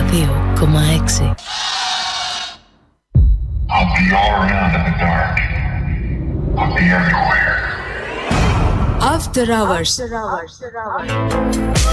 2,6. I'll be all around in the dark. I'll be everywhere. After Hours.